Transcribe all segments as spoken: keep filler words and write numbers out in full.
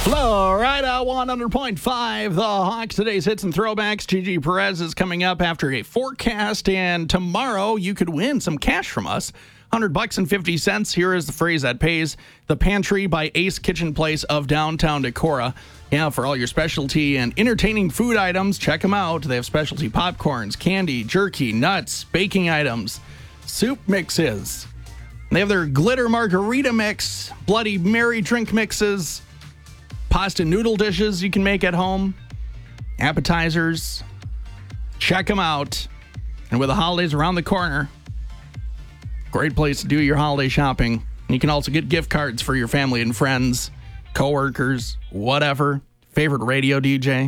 Florida one hundred point five, the Hawks. Today's hits and throwbacks. Gigi Perez is coming up after a forecast, and tomorrow you could win some cash from us. one hundred bucks and fifty cents. Here is the phrase that pays. The Pantry by Ace Kitchen Place of downtown Decorah. Yeah, for all your specialty and entertaining food items, check them out. They have specialty popcorns, candy, jerky, nuts, baking items, soup mixes. They have their glitter margarita mix, Bloody Mary drink mixes, pasta noodle dishes you can make at home, appetizers. Check them out. And with the holidays around the corner, great place to do your holiday shopping. You can also get gift cards for your family and friends, coworkers, whatever. Favorite radio D J.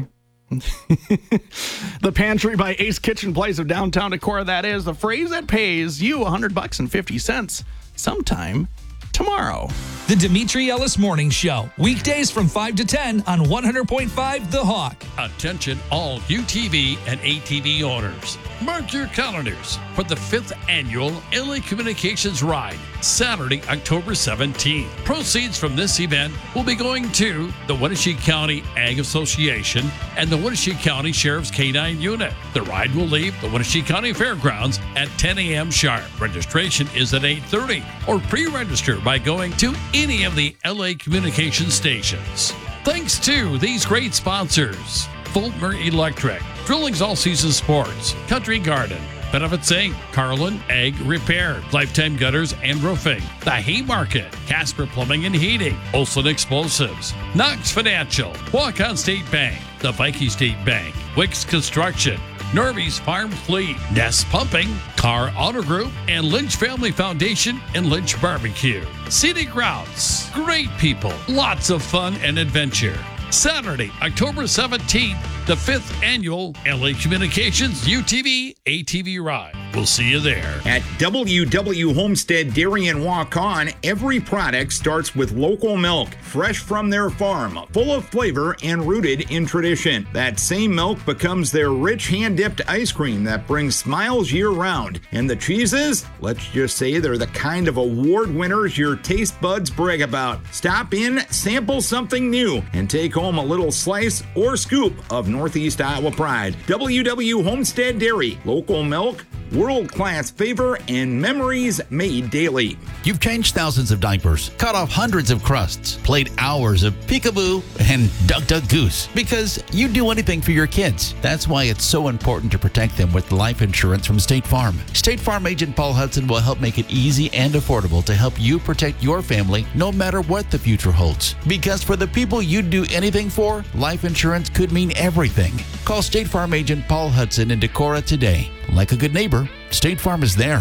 The Pantry by Ace Kitchen Place of downtown Decorah. That is the phrase that pays you one hundred bucks and fifty cents sometime tomorrow. The Dimitri Ellis Morning Show. Weekdays from five to ten on one hundred point five The Hawk. Attention all U T V and A T V owners. Mark your calendars for the fifth annual L A Communications Ride, Saturday, October seventeenth. Proceeds from this event will be going to the Wenatchee County Ag Association and the Wenatchee County Sheriff's K nine Unit. The ride will leave the Wenatchee County Fairgrounds at ten a.m. sharp. Registration is at eight thirty, or pre-register by going to any of the L A Communications stations. Thanks to these great sponsors: Fulmer Electric, Drilling's All Season Sports, Country Garden, Benefits Incorporated, Carlin Ag Repair, Lifetime Gutters and Roofing, The Haymarket, Casper Plumbing and Heating, Olson Explosives, Knox Financial, Walk-On State Bank, the Viking State Bank, Wicks Construction, Norby's Farm Fleet, Nest Pumping, Car Auto Group, and Lynch Family Foundation and Lynch Barbecue. Scenic Routes, great people, lots of fun and adventure. Saturday, October seventeenth, the fifth annual L A Communications U T V A T V Ride. We'll see you there. At W W Homestead Dairy and Walk-On, every product starts with local milk, fresh from their farm, full of flavor and rooted in tradition. That same milk becomes their rich hand-dipped ice cream that brings smiles year-round. And the cheeses? Let's just say they're the kind of award winners your taste buds brag about. Stop in, sample something new, and take home a little slice or scoop of Northeast Iowa pride. W W Homestead Dairy, local milk, world-class flavor, and memories made daily. You've changed thousands of diapers, cut off hundreds of crusts, played hours of peekaboo and duck duck goose because you do anything for your kids. That's why it's so important to protect them with life insurance from State Farm. State Farm agent Paul Hudson will help make it easy and affordable to help you protect your family no matter what the future holds. Because for the people you'd do anything for, life insurance could mean everything. Call State Farm agent Paul Hudson in Decorah today. Like a good neighbor, State Farm is there.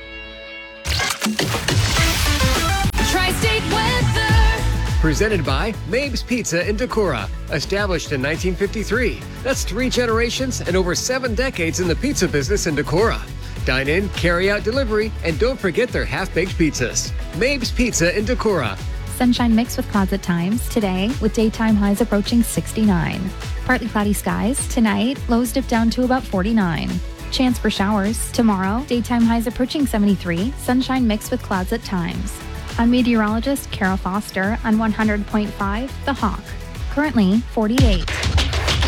Tri-State Weather. Presented by Mabe's Pizza in Decorah. Established in nineteen fifty-three. That's three generations and over seven decades in the pizza business in Decorah. Dine in, carry out delivery, and don't forget their half-baked pizzas. Mabe's Pizza in Decorah. Sunshine mixed with clouds at times today, with daytime highs approaching sixty-nine. Partly cloudy skies tonight, lows dip down to about forty-nine. Chance for showers tomorrow, daytime highs approaching seventy-three, sunshine mixed with clouds at times. I'm meteorologist Kara Foster on one hundred point five The Hawk. Currently forty-eight.